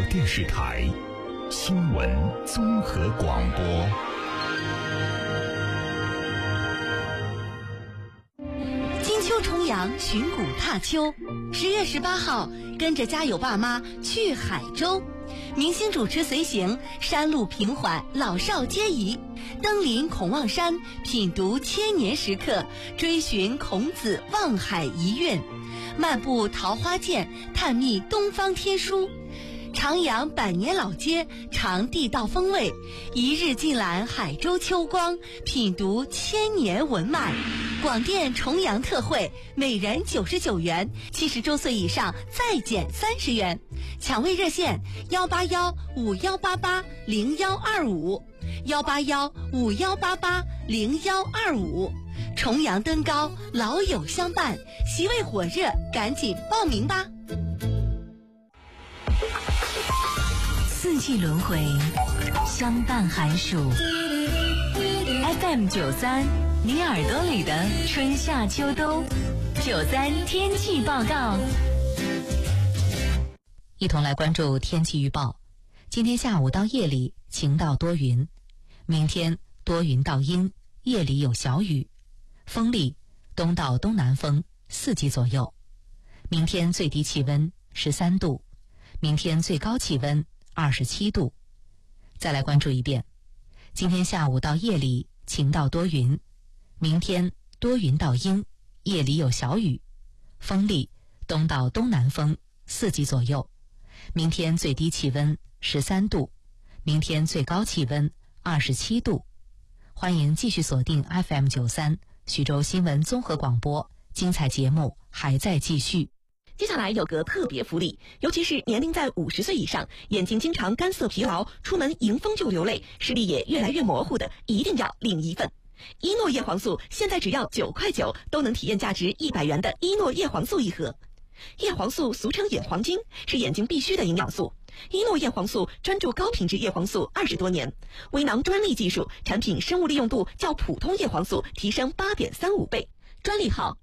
电视台新闻综合广播。 金秋重阳，寻古踏秋。10月18号，跟着家有爸妈去海州，明星主持随行，山路平缓，老少皆宜。登临孔望山，品读千年石刻，追寻孔子望海遗韵，漫步桃花涧，探秘东方天书。徜徉百年老街，尝地道风味，一日尽览海州秋光，品读千年文脉。广电重阳特惠，每人99元，70周岁以上再减30元。抢位热线18151880125，18151880125。重阳登高，老友相伴，席位火热，赶紧报名吧。 四季轮回，相伴寒暑。FM93，你耳朵里的春夏秋冬。93天气报告。 一同来关注天气预报。今天下午到夜里晴到多云，明天多云到阴，夜里有小雨，风力东到东南风4级左右。明天最低气温13度，明天最高气温27度。再来关注一遍，今天下午到夜里晴到多云，明天多云到阴，夜里有小雨，风力东到东南风4级左右。明天最低气温13度，明天最高气温27度。欢迎继续锁定 FM93 徐州新闻综合广播，精彩节目还在继续。 接下来有个特别福利，尤其是年龄在50岁以上，眼睛经常干涩疲劳，出门迎风就流泪，视力也越来越模糊的，一定要领一份。伊诺叶黄素现在只要9块9，都能体验价值100元的伊诺叶黄素一盒。叶黄素俗称眼黄金，是眼睛必需的营养素。伊诺叶黄素专注高品质叶黄素20多年，微囊专利技术，产品生物利用度较普通叶黄素提升8.35倍，专利号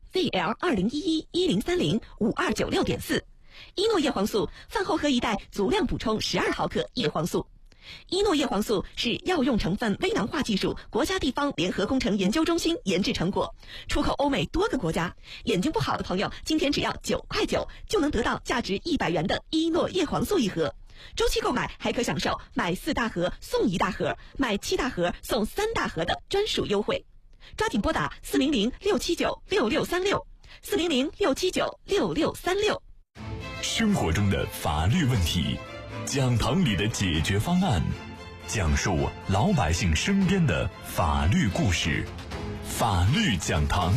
VL201110305296.4。伊诺叶黄素饭后喝一袋，足量补充12毫克叶黄素。伊诺叶黄素是药用成分微囊化技术国家地方联合工程研究中心研制成果，出口欧美多个国家。眼睛不好的朋友，今天只要9块9，就能得到价值100元的伊诺叶黄素一盒。周期购买还可享受买4大盒送1大盒，买7大盒送3大盒的专属优惠。抓紧拨打400-679-6636，400-679-6636。 生活中的法律问题，讲堂里的解决方案，讲述老百姓身边的法律故事。法律讲堂，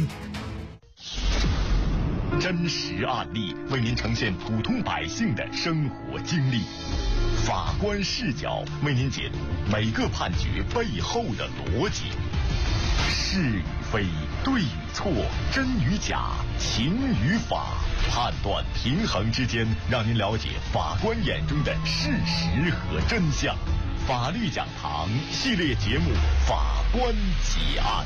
真实案例为您呈现普通百姓的生活经历，法官视角为您解读每个判决背后的逻辑，是与非，对与错，真与假，情与法，判断平衡之间，让您了解法官眼中的事实和真相。法律讲堂系列节目《法官结案》。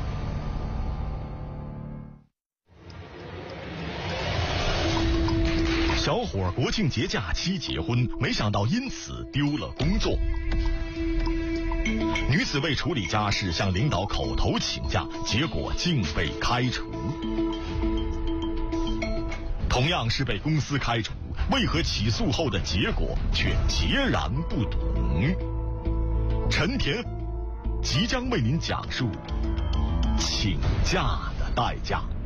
小伙国庆节假期结婚，没想到因此丢了工作。女子为处理家事向领导口头请假，结果竟被开除。同样是被公司开除，为何起诉后的结果却截然不同？陈田即将为您讲述请假的代价。